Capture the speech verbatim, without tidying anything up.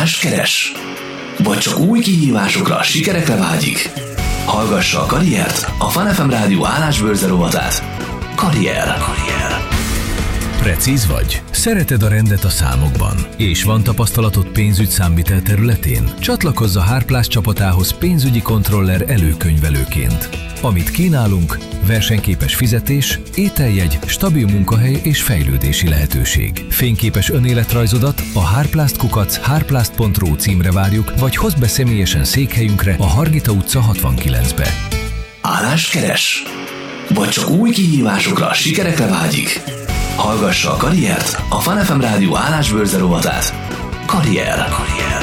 Állást keres? Vagy csak új kihívásokra, sikerekre vágyik? Hallgassa a Karriert, a Fun ef em Rádió állásbőrze rovatát. Karrier. Karrier. Precíz vagy? Szereted a rendet a számokban? És van tapasztalatod pénzügy számvitel területén? Csatlakozz a Hárplász csapatához pénzügyi kontroller előkönyvelőként. Amit kínálunk, versenyképes fizetés, ételjegy, stabil munkahely és fejlődési lehetőség. Fényképes önéletrajzodat a hárplászt kukac hárplászt pont ru címre várjuk, vagy hozd be személyesen székhelyünkre a Hargita utca hatvankilencbe. Állást keres? Vagy csak új kihívásokra, sikerekre vágyik? Hallgassa a Karriert, a Fun ef em Rádió állásbőrze rovatát. Karrier. Karrier.